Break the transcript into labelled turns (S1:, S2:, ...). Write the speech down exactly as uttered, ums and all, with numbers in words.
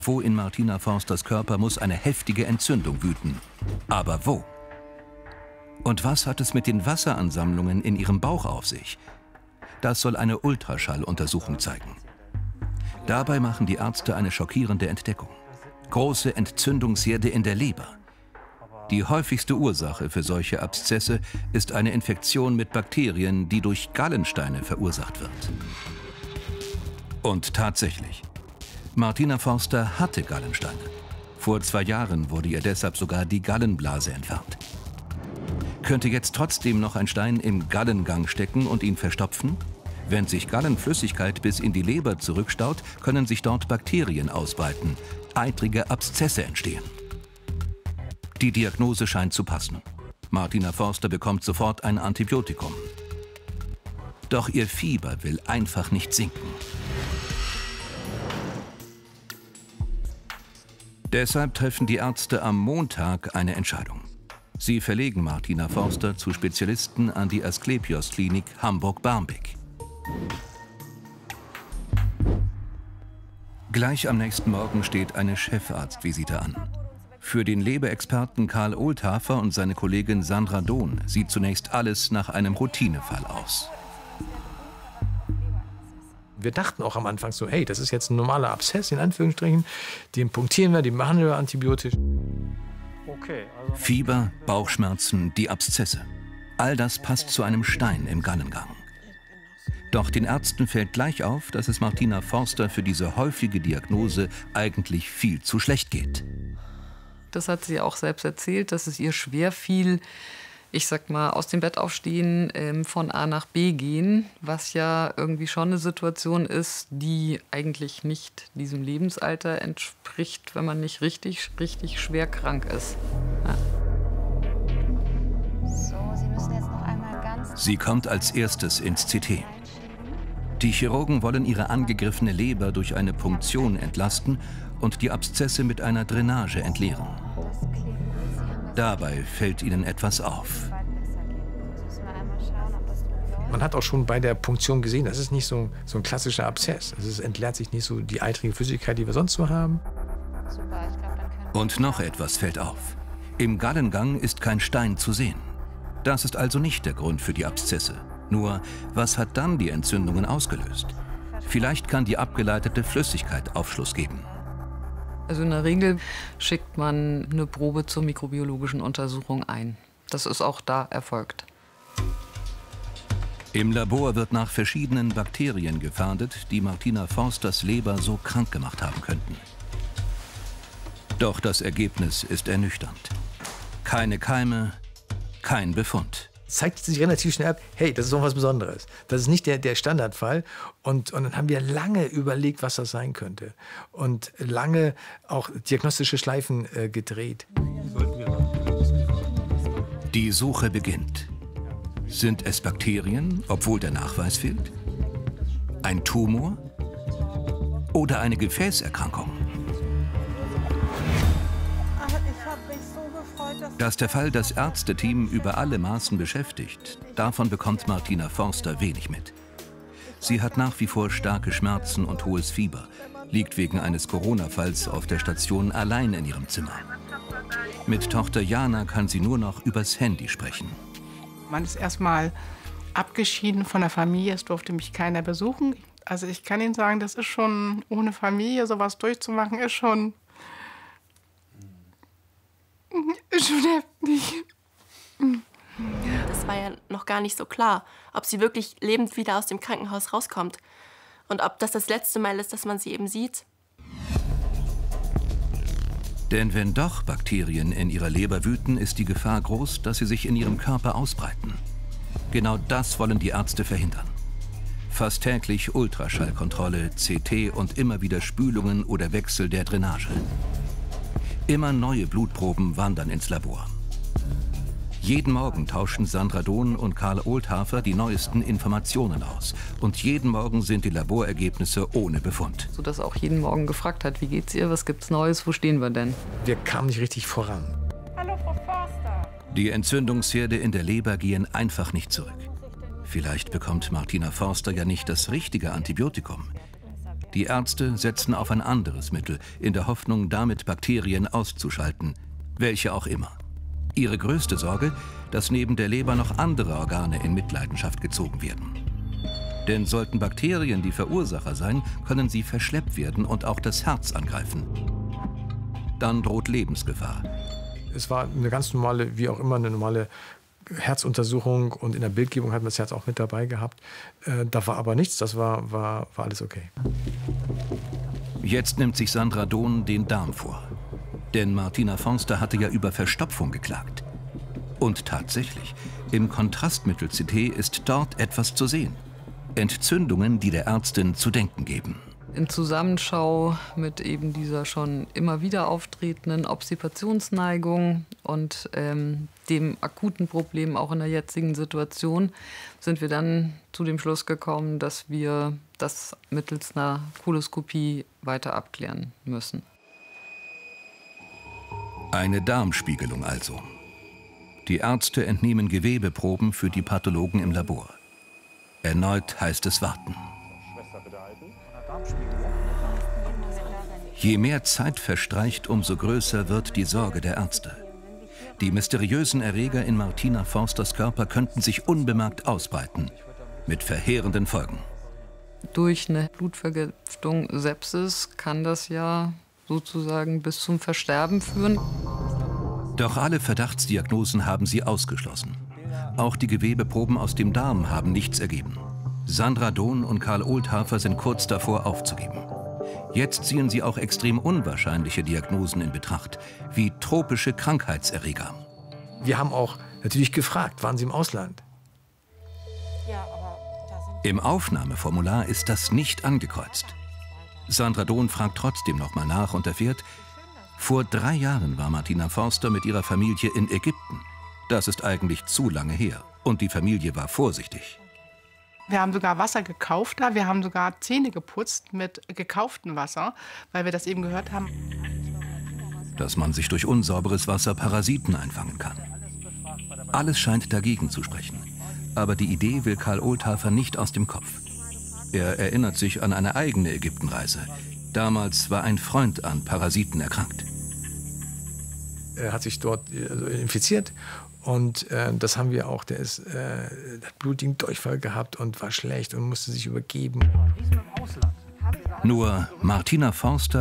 S1: Wo in Martina Forsters Körper muss eine heftige Entzündung wüten. Aber wo? Und was hat es mit den Wasseransammlungen in ihrem Bauch auf sich? Das soll eine Ultraschalluntersuchung zeigen. Dabei machen die Ärzte eine schockierende Entdeckung. Große Entzündungsherde in der Leber. Die häufigste Ursache für solche Abszesse ist eine Infektion mit Bakterien, die durch Gallensteine verursacht wird. Und tatsächlich, Martina Forster hatte Gallensteine. Vor zwei Jahren wurde ihr deshalb sogar die Gallenblase entfernt. Könnte jetzt trotzdem noch ein Stein im Gallengang stecken und ihn verstopfen? Wenn sich Gallenflüssigkeit bis in die Leber zurückstaut, können sich dort Bakterien ausbreiten, eitrige Abszesse entstehen. Die Diagnose scheint zu passen. Martina Forster bekommt sofort ein Antibiotikum. Doch ihr Fieber will einfach nicht sinken. Deshalb treffen die Ärzte am Montag eine Entscheidung. Sie verlegen Martina Forster zu Spezialisten an die Asklepios-Klinik Hamburg-Barmbek. Gleich am nächsten Morgen steht eine Chefarztvisite an. Für den Leberexperten Karl Ohlthafer und seine Kollegin Sandra Dohn sieht zunächst alles nach einem Routinefall aus.
S2: Wir dachten auch am Anfang so, hey, das ist jetzt ein normaler Abszess, in Anführungsstrichen. Den punktieren wir, den machen wir antibiotisch.
S3: Okay, also
S1: Fieber, Bauchschmerzen, die Abszesse. All das passt zu einem Stein im Gallengang. Doch den Ärzten fällt gleich auf, dass es Martina Forster für diese häufige Diagnose eigentlich viel zu schlecht geht.
S4: Das hat sie auch selbst erzählt, dass es ihr schwer fiel, ich sag mal, aus dem Bett aufstehen, ähm, von A nach B gehen, was ja irgendwie schon eine Situation ist, die eigentlich nicht diesem Lebensalter entspricht, wenn man nicht richtig, richtig schwer krank ist. Ja.
S5: So, Sie müssen jetzt noch einmal ganz...
S1: Sie kommt als erstes ins C T. Die Chirurgen wollen ihre angegriffene Leber durch eine Punktion entlasten und die Abszesse mit einer Drainage entleeren. Dabei fällt ihnen etwas auf.
S2: Man hat auch schon bei der Punktion gesehen, das ist nicht so, so ein klassischer Abszess. Also es entleert sich nicht so die eitrige Flüssigkeit, die wir sonst so haben.
S1: Und noch etwas fällt auf. Im Gallengang ist kein Stein zu sehen. Das ist also nicht der Grund für die Abszesse. Nur, was hat dann die Entzündungen ausgelöst? Vielleicht kann die abgeleitete Flüssigkeit Aufschluss geben.
S4: Also in der Regel schickt man eine Probe zur mikrobiologischen Untersuchung ein. Das ist auch da erfolgt.
S1: Im Labor wird nach verschiedenen Bakterien gefahndet, die Martina Forsters Leber so krank gemacht haben könnten. Doch das Ergebnis ist ernüchternd. Keine Keime, kein Befund.
S2: Zeigt sich relativ schnell ab, hey, das ist doch was Besonderes. Das ist nicht der, der Standardfall. Und, und dann haben wir lange überlegt, was das sein könnte. Und lange auch diagnostische Schleifen äh, gedreht.
S1: Die Suche beginnt. Sind es Bakterien, obwohl der Nachweis fehlt? Ein Tumor? Oder eine Gefäßerkrankung? Dass der Fall das Ärzteteam über alle Maßen beschäftigt, davon bekommt Martina Forster wenig mit. Sie hat nach wie vor starke Schmerzen und hohes Fieber, liegt wegen eines Corona-Falls auf der Station allein in ihrem Zimmer. Mit Tochter Jana kann sie nur noch übers Handy sprechen.
S6: Man ist erstmal abgeschieden von der Familie, es durfte mich keiner besuchen. Also ich kann Ihnen sagen, das ist schon, ohne Familie sowas durchzumachen, ist schon... Ist schon heftig.
S7: Das war ja noch gar nicht so klar, ob sie wirklich lebend wieder aus dem Krankenhaus rauskommt. Und ob das das letzte Mal ist, dass man sie eben sieht.
S1: Denn wenn doch Bakterien in ihrer Leber wüten, ist die Gefahr groß, dass sie sich in ihrem Körper ausbreiten. Genau das wollen die Ärzte verhindern. Fast täglich Ultraschallkontrolle, C T und immer wieder Spülungen oder Wechsel der Drainage. Immer neue Blutproben wandern ins Labor. Jeden Morgen tauschen Sandra Dohn und Karl Ohlthafer die neuesten Informationen aus. Und jeden Morgen sind die Laborergebnisse ohne Befund.
S4: Sodass auch jeden Morgen gefragt hat, wie geht's ihr, was gibt's Neues, wo stehen wir denn?
S2: Wir kamen nicht richtig voran.
S5: Hallo, Frau Forster.
S1: Die Entzündungsherde in der Leber gehen einfach nicht zurück. Vielleicht bekommt Martina Forster ja nicht das richtige Antibiotikum. Die Ärzte setzen auf ein anderes Mittel, in der Hoffnung, damit Bakterien auszuschalten, welche auch immer. Ihre größte Sorge, dass neben der Leber noch andere Organe in Mitleidenschaft gezogen werden. Denn sollten Bakterien die Verursacher sein, können sie verschleppt werden und auch das Herz angreifen. Dann droht Lebensgefahr.
S2: Es war eine ganz normale, wie auch immer, eine normale Herzuntersuchung und in der Bildgebung hat man das Herz auch mit dabei gehabt. Äh, da war aber nichts, das war, war, war alles okay.
S1: Jetzt nimmt sich Sandra Dohn den Darm vor. Denn Martina Forster hatte ja über Verstopfung geklagt. Und tatsächlich, im Kontrastmittel-C T ist dort etwas zu sehen. Entzündungen, die der Ärztin zu denken geben.
S4: In Zusammenschau mit eben dieser schon immer wieder auftretenden Obstipationsneigung und ähm, dem akuten Problem auch in der jetzigen Situation sind wir dann zu dem Schluss gekommen, dass wir das mittels einer Koloskopie weiter abklären müssen.
S1: Eine Darmspiegelung also. Die Ärzte entnehmen Gewebeproben für die Pathologen im Labor. Erneut heißt es warten. Je mehr Zeit verstreicht, umso größer wird die Sorge der Ärzte. Die mysteriösen Erreger in Martina Forsters Körper könnten sich unbemerkt ausbreiten, mit verheerenden Folgen.
S4: Durch eine Blutvergiftung, Sepsis, kann das ja sozusagen bis zum Versterben führen.
S1: Doch alle Verdachtsdiagnosen haben sie ausgeschlossen. Auch die Gewebeproben aus dem Darm haben nichts ergeben. Sandra Dohn und Karl Oldhafer sind kurz davor aufzugeben. Jetzt ziehen sie auch extrem unwahrscheinliche Diagnosen in Betracht, wie tropische Krankheitserreger.
S2: Wir haben auch natürlich gefragt, waren Sie im Ausland?
S1: Im Aufnahmeformular ist das nicht angekreuzt. Sandra Dohn fragt trotzdem noch mal nach und erfährt, vor drei Jahren war Martina Forster mit ihrer Familie in Ägypten. Das ist eigentlich zu lange her und die Familie war vorsichtig.
S6: Wir haben sogar Wasser gekauft da. Wir haben sogar Zähne geputzt mit gekauftem Wasser, weil wir das eben gehört haben.
S1: Dass man sich durch unsauberes Wasser Parasiten einfangen kann. Alles scheint dagegen zu sprechen. Aber die Idee will Karl Oldhafer nicht aus dem Kopf. Er erinnert sich an eine eigene Ägyptenreise. Damals war ein Freund an Parasiten erkrankt.
S2: Er hat sich dort infiziert. Und äh, das haben wir auch. Der ist, äh, hat blutigen Durchfall gehabt und war schlecht und musste sich übergeben.
S1: Nur Martina Forster